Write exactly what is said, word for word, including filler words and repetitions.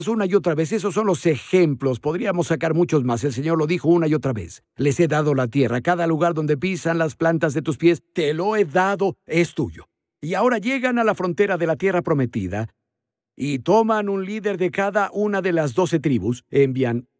una y otra vez. Esos son los ejemplos. Podríamos sacar muchos más. El Señor lo dijo una y otra vez. Les he dado la tierra. Cada lugar donde pisan las plantas de tus pies, te lo he dado, es tuyo. Y ahora llegan a la frontera de la tierra prometida y toman un líder de cada una de las doce tribus, envían